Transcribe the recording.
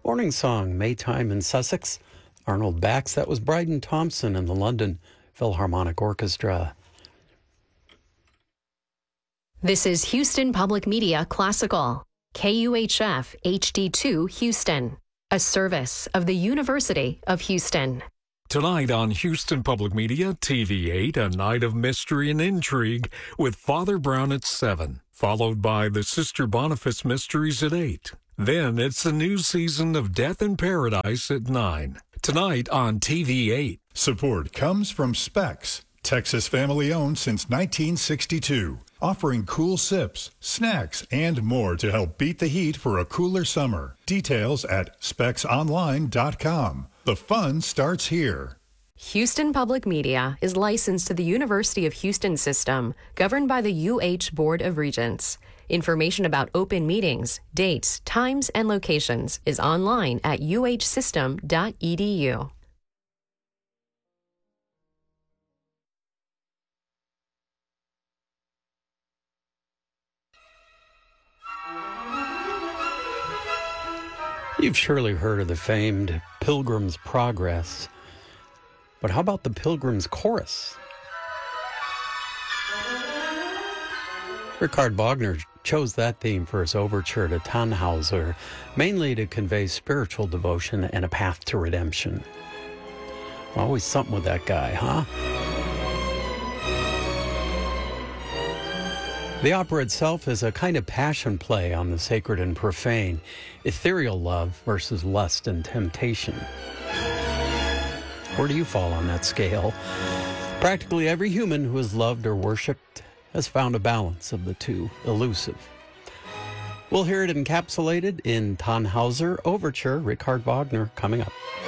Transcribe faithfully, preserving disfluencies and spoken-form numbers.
Morning song, Maytime in Sussex. Arnold Bax, that was Bryden Thompson and the London Philharmonic Orchestra. This is Houston Public Media Classical, K U H F H D two Houston, a service of the University of Houston. Tonight on Houston Public Media, T V eight, A Night of Mystery and Intrigue with Father Brown at seven, followed by the Sister Boniface Mysteries at eight. Then it's the new season of Death in Paradise at nine. Tonight on T V eight. Support comes from Specs, Texas family-owned since nineteen sixty-two, offering cool sips, snacks, and more to help beat the heat for a cooler summer. Details at specs online dot com. The fun starts here. Houston Public Media is licensed to the University of Houston System, governed by the U H Board of Regents. Information about open meetings, dates, times, and locations is online at u h system dot e d u. You've surely heard of the famed Pilgrim's Progress, but how about the Pilgrim's Chorus? Richard Wagner chose that theme for his overture to Tannhauser, mainly to convey spiritual devotion and a path to redemption. Always something with that guy, huh? The opera itself is a kind of passion play on the sacred and profane, ethereal love versus lust and temptation. Where do you fall on that scale? Practically every human who has loved or worshipped has found a balance of the two, elusive. We'll hear it encapsulated in Tannhauser Overture, Richard Wagner, coming up.